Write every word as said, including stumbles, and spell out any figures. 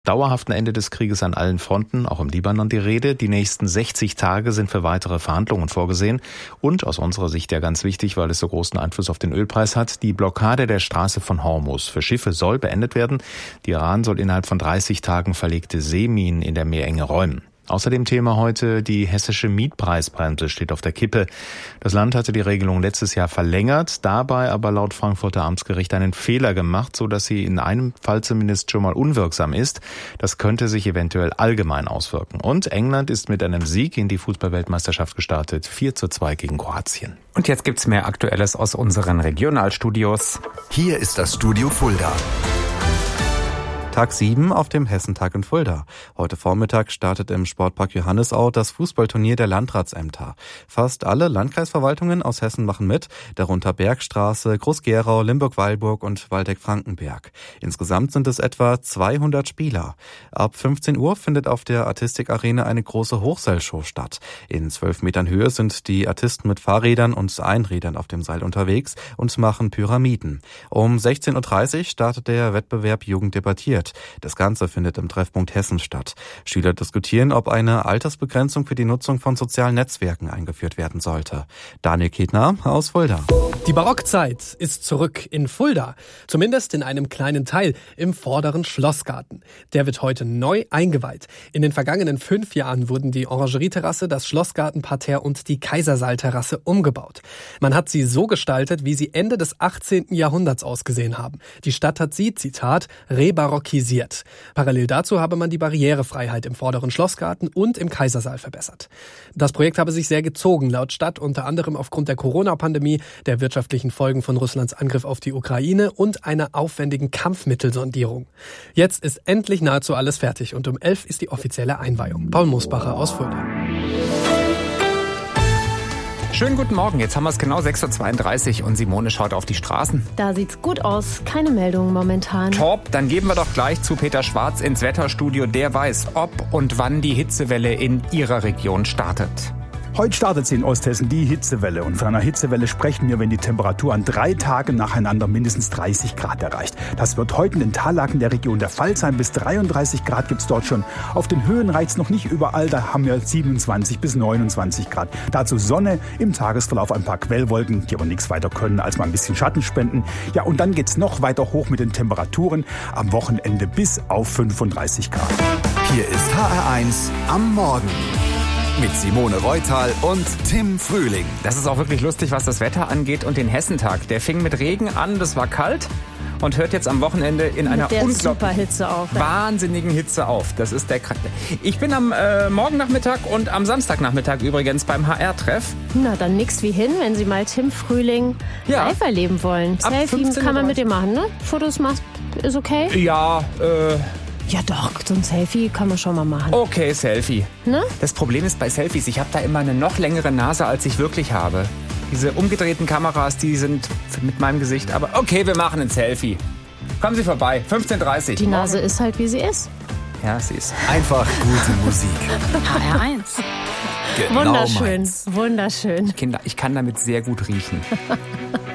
Dauerhaften Ende des Krieges an allen Fronten, auch im Libanon die Rede. Die nächsten sechzig Tage sind für weitere Verhandlungen vorgesehen. Und aus unserer Sicht ja ganz wichtig, weil es so großen Einfluss auf den Ölpreis hat, die Blockade der Straße von Hormuz für Schiffe soll beendet werden. Der Iran soll innerhalb von dreißig Tagen verlegte Seeminen in der Meerenge räumen. Außerdem Thema heute, die hessische Mietpreisbremse steht auf der Kippe. Das Land hatte die Regelung letztes Jahr verlängert, dabei aber laut Frankfurter Amtsgericht einen Fehler gemacht, sodass sie in einem Fall zumindest schon mal unwirksam ist. Das könnte sich eventuell allgemein auswirken. Und England ist mit einem Sieg in die Fußball-Weltmeisterschaft gestartet, vier zu zwei gegen Kroatien. Und jetzt gibt's mehr Aktuelles aus unseren Regionalstudios. Hier ist das Studio Fulda. Tag sieben auf dem Hessentag in Fulda. Heute Vormittag startet im Sportpark Johannisau das Fußballturnier der Landratsämter. Fast alle Landkreisverwaltungen aus Hessen machen mit, darunter Bergstraße, Groß-Gerau, Limburg-Weilburg und Waldeck-Frankenberg. Insgesamt sind es etwa zweihundert Spieler. Ab fünfzehn Uhr findet auf der Artistik-Arena eine große Hochseilshow statt. In zwölf Metern Höhe sind die Artisten mit Fahrrädern und Einrädern auf dem Seil unterwegs und machen Pyramiden. Um sechzehn Uhr dreißig startet der Wettbewerb Jugend debattiert. Das Ganze findet im Treffpunkt Hessen statt. Schüler diskutieren, ob eine Altersbegrenzung für die Nutzung von sozialen Netzwerken eingeführt werden sollte. Daniel Ketner aus Fulda. Die Barockzeit ist zurück in Fulda. Zumindest in einem kleinen Teil im vorderen Schlossgarten. Der wird heute neu eingeweiht. In den vergangenen fünf Jahren wurden die Orangerieterrasse, das Schlossgartenparterre und die Kaisersaalterrasse umgebaut. Man hat sie so gestaltet, wie sie Ende des achtzehnten Jahrhunderts ausgesehen haben. Die Stadt hat sie, Zitat, rebarockisiert. Parallel dazu habe man die Barrierefreiheit im vorderen Schlossgarten und im Kaisersaal verbessert. Das Projekt habe sich sehr gezogen, laut Stadt, unter anderem aufgrund der Corona-Pandemie, der wirtschaftlichen Folgen von Russlands Angriff auf die Ukraine und einer aufwendigen Kampfmittelsondierung. Jetzt ist endlich nahezu alles fertig und um elf ist die offizielle Einweihung. Paul Mosbacher aus Fulda. Schönen guten Morgen, jetzt haben wir es genau sechs Uhr zweiunddreißig und Simone schaut auf die Straßen. Da sieht's gut aus, keine Meldungen momentan. Top, dann geben wir doch gleich zu Peter Schwarz ins Wetterstudio. Der weiß, ob und wann die Hitzewelle in Ihrer Region startet. Heute startet sie in Osthessen, die Hitzewelle. Und von einer Hitzewelle sprechen wir, wenn die Temperatur an drei Tagen nacheinander mindestens dreißig Grad erreicht. Das wird heute in den Tallagen der Region der Fall sein. Bis dreiunddreißig Grad gibt's dort schon. Auf den Höhen reicht's noch nicht überall. Da haben wir siebenundzwanzig bis neunundzwanzig Grad. Dazu Sonne, im Tagesverlauf ein paar Quellwolken, die aber nichts weiter können, als mal ein bisschen Schatten spenden. Ja, und dann geht's noch weiter hoch mit den Temperaturen. Am Wochenende bis auf fünfunddreißig Grad. Hier ist H R eins am Morgen. Mit Simone Reutal und Tim Frühling. Das ist auch wirklich lustig, was das Wetter angeht und den Hessentag. Der fing mit Regen an, das war kalt und hört jetzt am Wochenende in einer unglaublichen Hitze auf, wahnsinnigen Hitze auf. Das ist der Charakter. Ich bin am äh, Morgennachmittag und am Samstagnachmittag übrigens beim H R-Treff. Na, dann nix wie hin, wenn Sie mal Tim Frühling ja. live erleben wollen. Ab Selfie kann man mit dir machen, ne? Fotos machst, ist okay? Ja, äh... Ja doch, so ein Selfie kann man schon mal machen. Okay, Selfie. Ne? Das Problem ist bei Selfies, ich habe da immer eine noch längere Nase, als ich wirklich habe. Diese umgedrehten Kameras, die sind mit meinem Gesicht. Aber okay, wir machen ein Selfie. Kommen Sie vorbei, fünfzehn Uhr dreißig. Die Nase ist halt, wie sie ist. Ja, sie ist. Einfach gute Musik. H R eins. Genau Wunderschön, meins. wunderschön. Kinder, ich kann damit sehr gut riechen.